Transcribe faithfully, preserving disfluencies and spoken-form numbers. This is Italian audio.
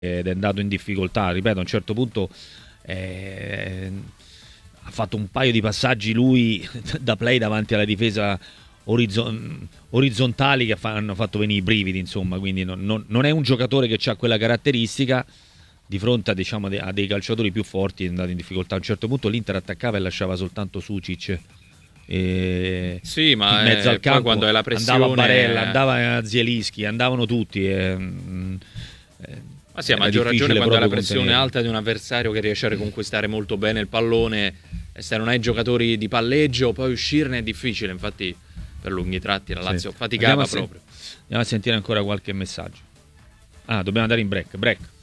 ed è andato in difficoltà, ripeto, a un certo punto eh, ha fatto un paio di passaggi lui da play davanti alla difesa orizzon- orizzontali che fa- hanno fatto venire i brividi, insomma, quindi non, non- non è un giocatore che ha quella caratteristica. Di fronte a, diciamo, de- a dei calciatori più forti è andato in difficoltà. A un certo punto l'Inter attaccava e lasciava soltanto Sucic e Sì, in ma mezzo eh, al poi campo quando è la pressione... andava Barella, andava Zielinski, andavano tutti e, mm, eh, Ma sì, a era maggior ragione difficile quando hai la proprio pressione contenere. alta di un avversario che riesce a riconquistare molto bene il pallone, e se non hai giocatori di palleggio poi uscirne è difficile. Infatti per lunghi tratti la Sì. Lazio faticava Andiamo a sen- proprio. andiamo a sentire ancora qualche messaggio. Ah, dobbiamo andare in break break